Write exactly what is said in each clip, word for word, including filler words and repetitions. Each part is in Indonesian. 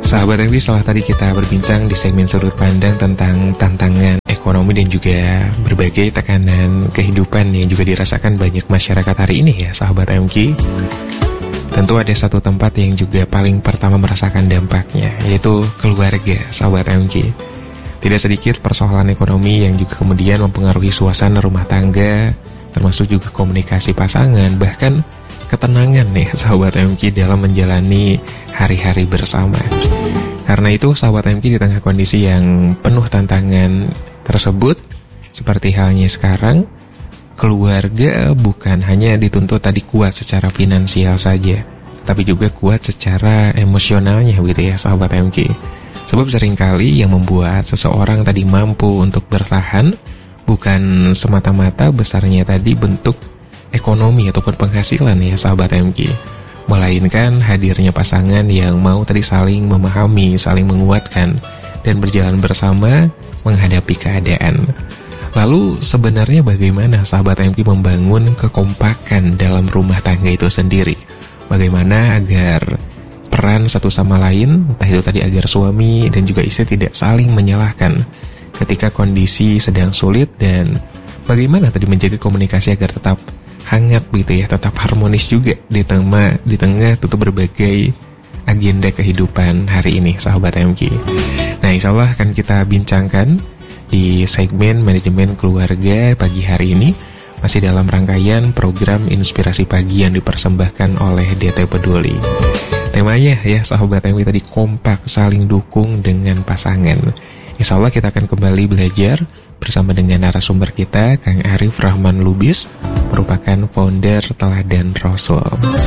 Sahabat M V, setelah tadi kita berbincang di segmen sudut pandang tentang tantangan ekonomi dan juga berbagai tekanan kehidupan yang juga dirasakan banyak masyarakat hari ini ya sahabat M K. Tentu ada satu tempat yang juga paling pertama merasakan dampaknya, yaitu keluarga sahabat M K. Tidak sedikit persoalan ekonomi yang juga kemudian mempengaruhi suasana rumah tangga, termasuk juga komunikasi pasangan, bahkan ketenangan nih sahabat M K dalam menjalani hari-hari bersama. Karena itu sahabat M K, di tengah kondisi yang penuh tantangan tersebut, seperti halnya sekarang, keluarga bukan hanya dituntut tadi kuat secara finansial saja, tapi juga kuat secara emosionalnya begitu ya sahabat M K. Sebab seringkali yang membuat seseorang tadi mampu untuk bertahan bukan semata-mata besarnya tadi bentuk ekonomi ataupun penghasilan ya sahabat M K, melainkan hadirnya pasangan yang mau tadi saling memahami, saling menguatkan, dan berjalan bersama menghadapi keadaan. Lalu sebenarnya bagaimana sahabat M K membangun kekompakan dalam rumah tangga itu sendiri? Bagaimana agar peran satu sama lain, entah itu tadi agar suami dan juga istri tidak saling menyalahkan ketika kondisi sedang sulit, dan bagaimana tadi menjaga komunikasi agar tetap hangat begitu ya, tetap harmonis juga di tengah di tengah tutup berbagai agenda kehidupan hari ini sahabat M K. Nah, insya Allah akan kita bincangkan di segmen manajemen keluarga pagi hari ini, masih dalam rangkaian program Inspirasi Pagi yang dipersembahkan oleh D T Peduli. Temanya ya sahabat M K tadi, kompak saling dukung dengan pasangan. Insya Allah kita akan kembali belajar bersama dengan narasumber kita, Kang Arif Rahman Lubis, merupakan founder Teladan Rasul.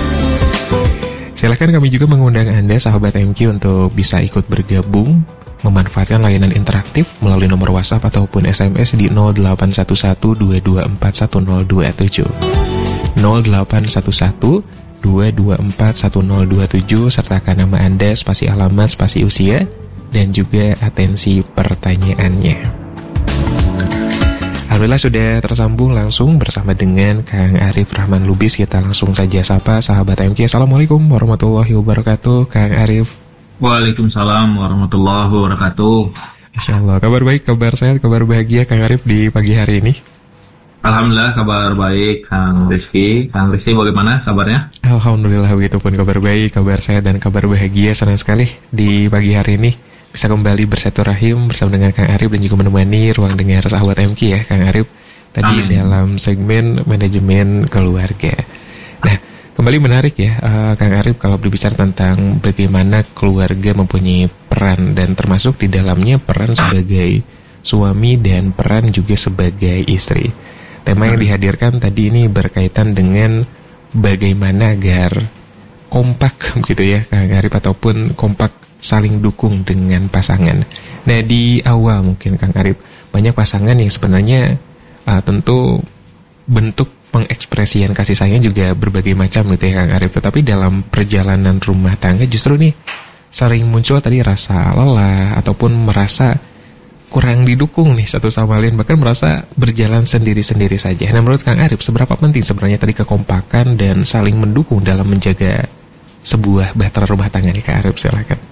Silakan kami juga mengundang Anda sahabat M K untuk bisa ikut bergabung, memanfaatkan layanan interaktif melalui nomor WhatsApp ataupun S M S di nol delapan satu satu dua dua empat satu nol dua tujuh nol delapan satu satu dua dua empat satu nol dua tujuh, sertakan nama Anda, spasi alamat, spasi usia, dan juga atensi pertanyaannya. Alhamdulillah sudah tersambung langsung bersama dengan Kang Arif Rahman Lubis. Kita langsung saja sapa sahabat M K. Assalamualaikum warahmatullahi wabarakatuh, Kang Arif. Waalaikumsalam warahmatullahi wabarakatuh. Insyaallah, kabar baik, kabar sehat, kabar bahagia Kang Arif di pagi hari ini. Alhamdulillah kabar baik Kang Rizky. Kang Rizky bagaimana kabarnya? Alhamdulillah begitupun, kabar baik, kabar sehat, dan kabar bahagia. Senang sekali di pagi hari ini bisa kembali bersilaturahim bersama dengan Kang Arif dan juga menemani ruang dengar sahabat M K ya Kang Arif tadi. Amin. Dalam segmen manajemen keluarga. Nah, kembali menarik ya uh, Kang Arif kalau berbicara tentang bagaimana keluarga mempunyai peran, dan termasuk di dalamnya peran sebagai suami dan peran juga sebagai istri. Tema yang dihadirkan tadi ini berkaitan dengan bagaimana agar kompak gitu ya Kang Arif, ataupun kompak saling dukung dengan pasangan. Nah, di awal mungkin Kang Arif, banyak pasangan yang sebenarnya uh, tentu bentuk pengekspresian kasih sayang juga berbagai macam gitu ya Kang Arif. Tetapi dalam perjalanan rumah tangga justru nih sering muncul tadi rasa lelah ataupun merasa kurang didukung nih satu sama lain, bahkan merasa berjalan sendiri-sendiri saja. Nah, menurut Kang Arif, seberapa penting sebenarnya tadi kekompakan dan saling mendukung dalam menjaga sebuah bahtera rumah tangga nih Kang Arif, silakan.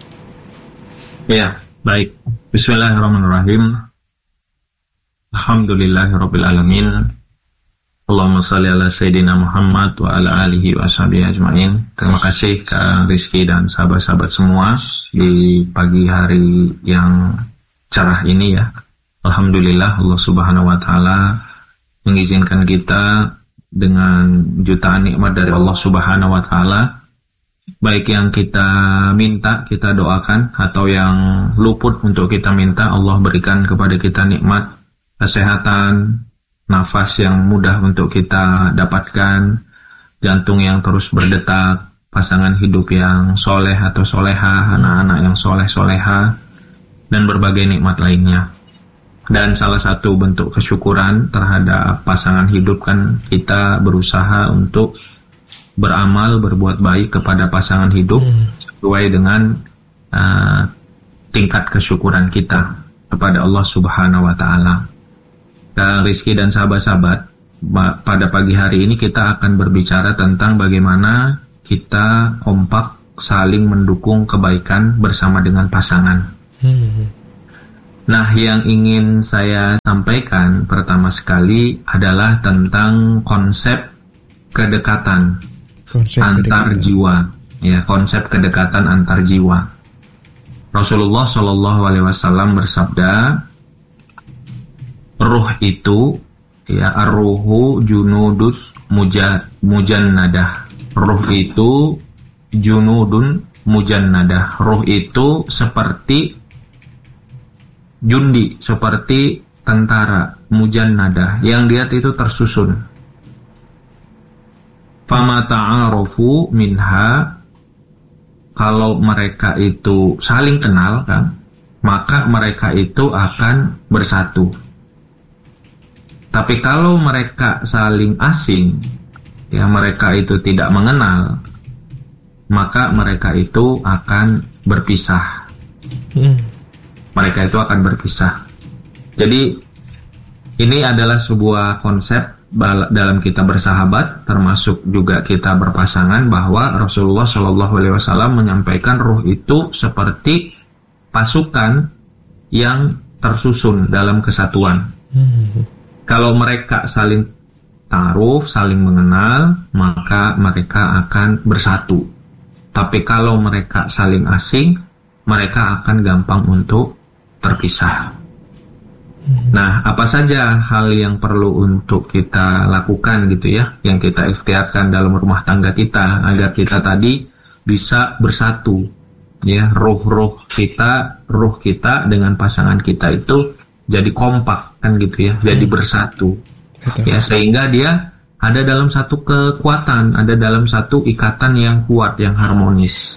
Ya, baik. Bismillahirrahmanirrahim. Alhamdulillahirabbil alamin. Allahumma shalli ala sayyidina Muhammad wa ala alihi wa sahbihi ajmain. Terima kasih Kak Rizky dan sahabat-sahabat semua di pagi hari yang cerah ini ya. Alhamdulillah Allah Subhanahu wa taala mengizinkan kita dengan jutaan nikmat dari Allah Subhanahu wa taala, baik yang kita minta, kita doakan, atau yang luput untuk kita minta, Allah berikan kepada kita nikmat kesehatan, nafas yang mudah untuk kita dapatkan, jantung yang terus berdetak, pasangan hidup yang soleh atau soleha, anak-anak yang soleh-soleha, dan berbagai nikmat lainnya. Dan salah satu bentuk kesyukuran terhadap pasangan hidup kan kita berusaha untuk beramal, berbuat baik kepada pasangan hidup hmm. sesuai dengan uh, tingkat kesyukuran kita kepada Allah Subhanahu wa taala. Dan Rizky dan sahabat-sahabat, pada pagi hari ini kita akan berbicara tentang bagaimana kita kompak saling mendukung kebaikan bersama dengan pasangan. Hmm. Nah, yang ingin saya sampaikan pertama sekali adalah tentang konsep kedekatan konsep antar kedekatan. jiwa, ya, konsep kedekatan antar jiwa. Rasulullah Shallallahu Alaihi Wasallam bersabda, ruh itu, ya, ar-ruhu junudus muja, mujannadah. Ruh itu junudun mujannadah. Ruh itu seperti jundi, seperti tentara mujannadah yang dia itu tersusun. Fama ta'arufu minha, kalau mereka itu saling kenal kan, maka mereka itu akan bersatu. Tapi kalau mereka saling asing, ya, mereka itu tidak mengenal, maka mereka itu akan berpisah. Hmm. Mereka itu akan berpisah. Jadi ini adalah sebuah konsep dalam kita bersahabat, termasuk juga kita berpasangan, bahwa Rasulullah Shallallahu Alaihi Wasallam menyampaikan ruh itu seperti pasukan yang tersusun dalam kesatuan. Hmm. Kalau mereka saling ta'aruf, saling mengenal, maka mereka akan bersatu. Tapi kalau mereka saling asing, mereka akan gampang untuk terpisah. Nah, apa saja hal yang perlu untuk kita lakukan gitu ya, yang kita ikhtiarkan dalam rumah tangga kita agar kita tadi bisa bersatu, ya, ruh-ruh kita, ruh kita dengan pasangan kita itu jadi kompak kan gitu ya, jadi bersatu. Betul. Ya, sehingga dia ada dalam satu kekuatan, ada dalam satu ikatan yang kuat, yang harmonis.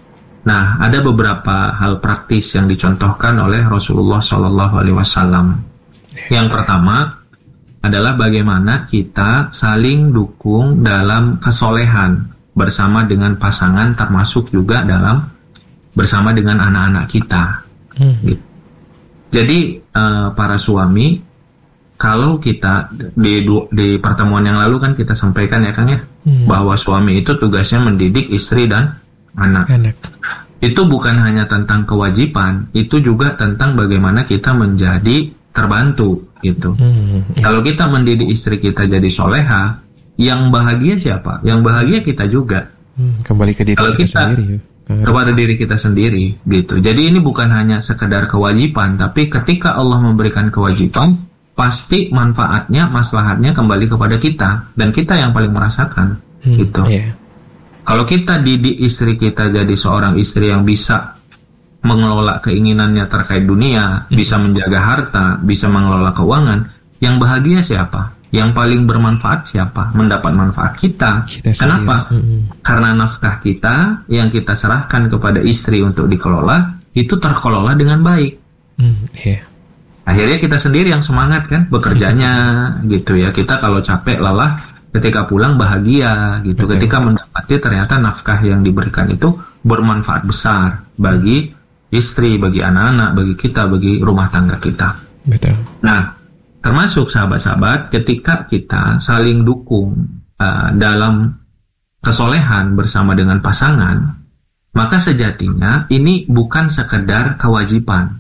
Nah, ada beberapa hal praktis yang dicontohkan oleh Rasulullah Shallallahu Alaihi Wasallam. Yang pertama adalah bagaimana kita saling dukung dalam kesolehan bersama dengan pasangan, termasuk juga dalam bersama dengan anak-anak kita. Hmm. Gitu. Jadi uh, para suami, kalau kita di di pertemuan yang lalu kan kita sampaikan ya Kang ya, hmm. bahwa suami itu tugasnya mendidik istri dan anak. anak. Itu bukan hanya tentang kewajiban, itu juga tentang bagaimana kita menjadi terbantu gitu. Hmm, ya. Kalau kita mendidik istri kita jadi soleha, yang bahagia siapa? Yang bahagia kita juga. Hmm, kembali ke diri Kalau kita, kita sendiri ya. Kepada diri kita sendiri gitu. Jadi ini bukan hanya sekedar kewajiban, tapi ketika Allah memberikan kewajiban, pasti manfaatnya, maslahatnya kembali kepada kita, dan kita yang paling merasakan hmm, gitu. Yeah. Kalau kita didik istri kita jadi seorang istri yang bisa mengelola keinginannya terkait dunia, hmm. bisa menjaga harta, bisa mengelola keuangan, yang bahagia siapa? Yang paling bermanfaat siapa? Mendapat manfaat kita. kita Kenapa? Hmm. Karena nafkah kita yang kita serahkan kepada istri untuk dikelola, itu terkelola dengan baik. Hmm. Yeah. Akhirnya kita sendiri yang semangat kan bekerjanya gitu ya. Kita kalau capek, lelah, ketika pulang bahagia gitu. Betul. Ketika mendapati ternyata nafkah yang diberikan itu bermanfaat besar bagi istri, bagi anak-anak, bagi kita, bagi rumah tangga kita. Betul. Nah, termasuk sahabat-sahabat, ketika kita saling dukung uh, dalam kesolehan bersama dengan pasangan, maka sejatinya ini bukan sekedar kewajiban,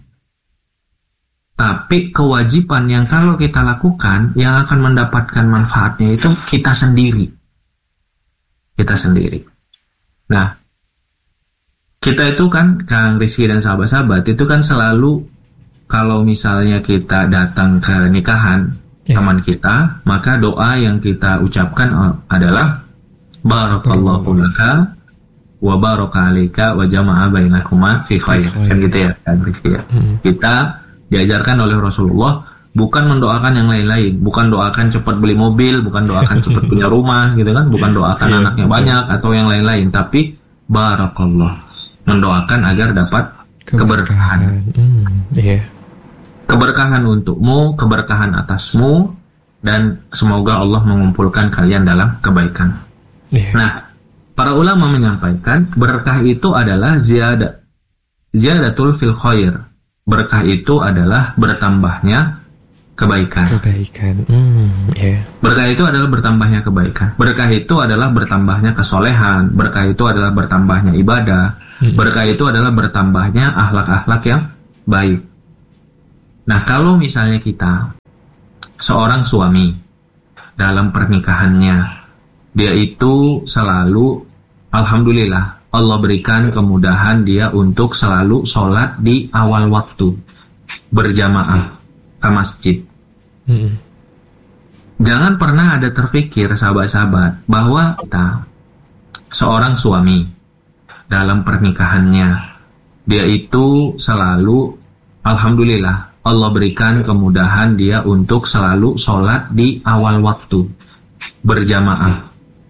tapi kewajiban yang kalau kita lakukan, yang akan mendapatkan manfaatnya itu kita sendiri. Kita sendiri. Nah, kita itu kan, Kang Rizky dan sahabat-sahabat, itu kan selalu, kalau misalnya kita datang ke nikahan yeah. teman kita, maka doa yang kita ucapkan adalah Barakallahu laka wa baraka alika wa jama'a bainakuma fi khair. Kan gitu ya, Kang Rizky ya. Hmm. Kita diajarkan oleh Rasulullah bukan mendoakan yang lain-lain, bukan doakan cepat beli mobil, bukan doakan cepat punya rumah gitu kan, bukan doakan yeah, anaknya yeah. banyak atau yang lain-lain, tapi barakallah, mendoakan agar dapat keberkahan. Mm, yeah. Keberkahan untukmu, keberkahan atasmu, dan semoga Allah mengumpulkan kalian dalam kebaikan. Yeah. Nah, para ulama menyampaikan berkah itu adalah ziyadah, ziyadatul fil khair. Berkah itu adalah bertambahnya kebaikan. Kebaikan. Hmm, ya. Yeah. Berkah itu adalah bertambahnya kebaikan. Berkah itu adalah bertambahnya kesolehan. Berkah itu adalah bertambahnya ibadah. Hmm. Berkah itu adalah bertambahnya akhlak-akhlak yang baik. Nah, kalau misalnya kita seorang suami dalam pernikahannya, dia itu selalu, alhamdulillah, Allah berikan kemudahan dia untuk selalu sholat di awal waktu, berjamaah ke masjid. Hmm. Jangan pernah ada terpikir, sahabat-sahabat, bahwa kita seorang suami dalam pernikahannya, dia itu selalu, alhamdulillah, Allah berikan kemudahan dia untuk selalu sholat di awal waktu, berjamaah